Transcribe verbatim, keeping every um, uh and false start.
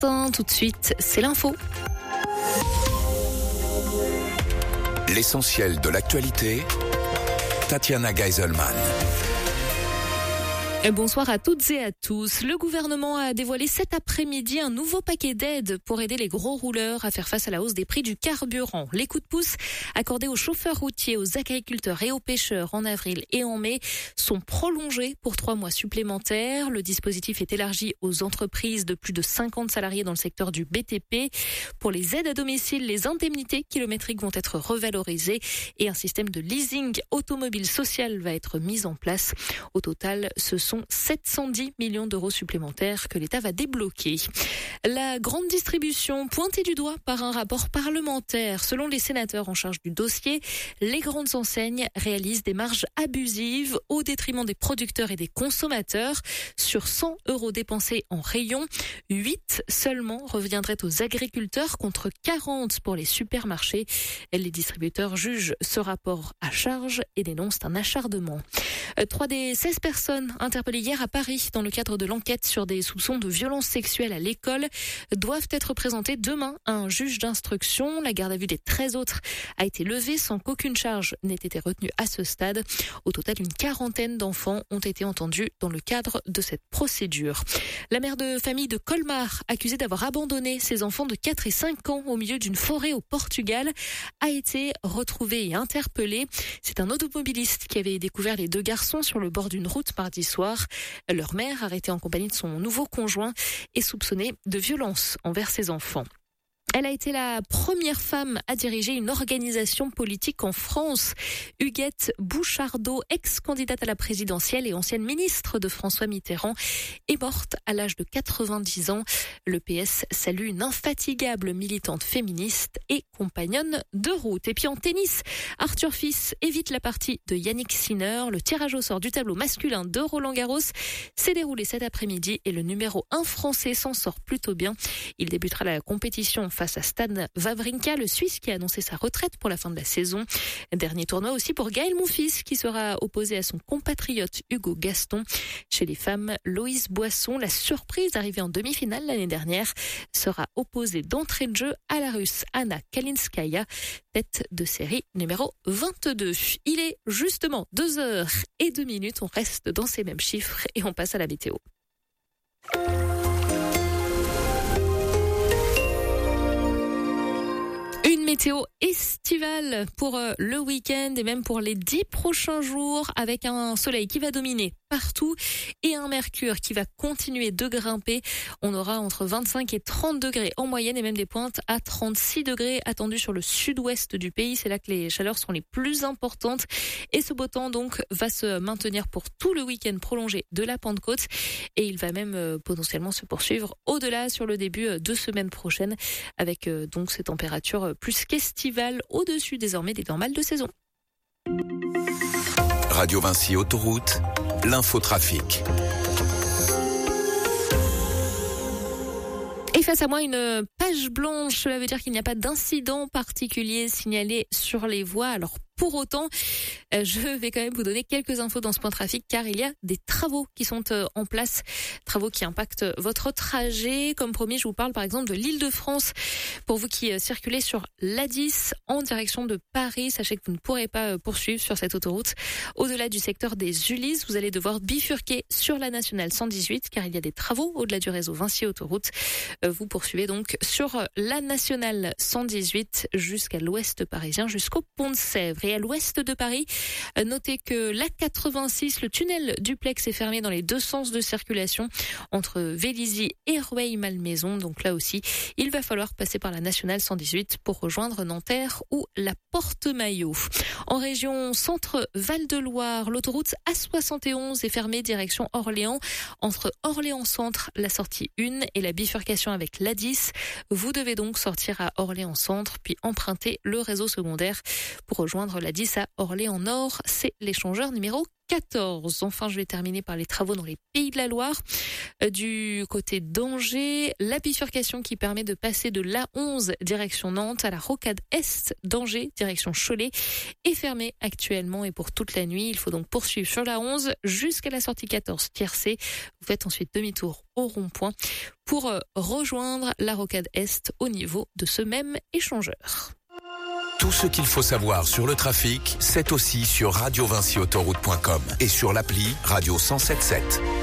matin. Tout de suite, c'est l'info. L'essentiel de l'actualité, Tatiana Geiselman. Bonsoir à toutes et à tous. Le gouvernement a dévoilé cet après-midi un nouveau paquet d'aides pour aider les gros rouleurs à faire face à la hausse des prix du carburant. Les coups de pouce accordés aux chauffeurs routiers, aux agriculteurs et aux pêcheurs en avril et en mai sont prolongés pour trois mois supplémentaires. Le dispositif est élargi aux entreprises de plus de cinquante salariés dans le secteur du B T P. Pour les aides à domicile, les indemnités kilométriques vont être revalorisées et un système de leasing automobile social va être mis en place. Au total, ce sont sept cent dix millions d'euros supplémentaires que l'État va débloquer. La grande distribution, pointée du doigt par un rapport parlementaire. Selon les sénateurs en charge du dossier, les grandes enseignes réalisent des marges abusives au détriment des producteurs et des consommateurs. Sur cent euros dépensés en rayon, huit seulement reviendraient aux agriculteurs contre quarante pour les supermarchés. Les distributeurs jugent ce rapport à charge et dénoncent un acharnement. Trois des seize personnes interpellées hier à Paris dans le cadre de l'enquête sur des soupçons de violences sexuelles à l'école doivent être présentées demain à un juge d'instruction. La garde à vue des treize autres a été levée sans qu'aucune charge n'ait été retenue à ce stade. Au total, une quarantaine d'enfants ont été entendus dans le cadre de cette procédure. La mère de famille de Colmar, accusée d'avoir abandonné ses enfants de quatre et cinq ans au milieu d'une forêt au Portugal, a été retrouvée et interpellée. C'est un automobiliste qui avait découvert les deux garçons sur le bord d'une route mardi soir. Leur mère, arrêtée en compagnie de son nouveau conjoint, est soupçonnée de violence envers ses enfants. Elle a été la première femme à diriger une organisation politique en France. Huguette Bouchardot, ex-candidate à la présidentielle et ancienne ministre de François Mitterrand, est morte à l'âge de quatre-vingt-dix ans. Le P S salue une infatigable militante féministe et compagnonne de route. Et puis en tennis, Arthur Fils évite la partie de Yannick Sinner. Le tirage au sort du tableau masculin de Roland-Garros s'est déroulé cet après-midi et le numéro un français s'en sort plutôt bien. Il débutera la compétition face à Stan Wawrinka, le Suisse qui a annoncé sa retraite pour la fin de la saison. Dernier tournoi aussi pour Gaël Monfils qui sera opposé à son compatriote Hugo Gaston. Chez les femmes, Loïse Boisson, la surprise arrivée en demi-finale l'année dernière, sera opposée d'entrée de jeu à la Russe Anna Kalinskaya, tête de série numéro vingt-deux. Il est justement deux heures et deux minutes, on reste dans ces mêmes chiffres et on passe à la météo. Une météo estivale pour le week-end et même pour les dix prochains jours avec un soleil qui va dominer partout et un mercure qui va continuer de grimper. On aura entre vingt-cinq et trente degrés en moyenne et même des pointes à trente-six degrés attendus sur le sud-ouest du pays. C'est là que les chaleurs sont les plus importantes et ce beau temps donc va se maintenir pour tout le week-end prolongé de la Pentecôte et il va même potentiellement se poursuivre au-delà sur le début de semaine prochaine avec donc ces températures plus qu'estivales au-dessus désormais des normales de saison. Radio Vinci Autoroute, l'infotrafic. Et face à moi, une page blanche. Cela veut dire qu'il n'y a pas d'incident particulier signalé sur les voies. Alors, pour autant, je vais quand même vous donner quelques infos dans ce point trafic car il y a des travaux qui sont en place, travaux qui impactent votre trajet. Comme promis, je vous parle par exemple de l'Île-de-France. Pour vous qui circulez sur l'A dix en direction de Paris, sachez que vous ne pourrez pas poursuivre sur cette autoroute. Au-delà du secteur des Ulysses, vous allez devoir bifurquer sur la nationale cent dix-huit car il y a des travaux au-delà du réseau Vinci Autoroute. Vous poursuivez donc sur la nationale cent dix-huit jusqu'à l'ouest parisien, jusqu'au Pont de Sèvres. Et à l'ouest de Paris, notez que l'A quatre-vingt-six, le tunnel duplex est fermé dans les deux sens de circulation entre Vélizy et Rueil-Malmaison. Donc là aussi, il va falloir passer par la nationale cent dix-huit pour rejoindre Nanterre ou la Porte-Maillot. En région centre-Val-de-Loire, l'autoroute A soixante et onze est fermée direction Orléans. Entre Orléans-Centre, la sortie un et la bifurcation avec l'A dix. Vous devez donc sortir à Orléans-Centre puis emprunter le réseau secondaire pour rejoindre la dix à Orléans-Nord, c'est l'échangeur numéro quatorze. Enfin, je vais terminer par les travaux dans les Pays de la Loire. Euh, du côté d'Angers, la bifurcation qui permet de passer de l'A onze direction Nantes à la rocade Est d'Angers direction Cholet est fermée actuellement et pour toute la nuit. Il faut donc poursuivre sur l'A onze jusqu'à la sortie quatorze tiercé. Vous faites ensuite demi-tour au rond-point pour euh, rejoindre la rocade Est au niveau de ce même échangeur. Tout ce qu'il faut savoir sur le trafic, c'est aussi sur radio vinci autoroute point com et sur l'appli Radio cent sept sept.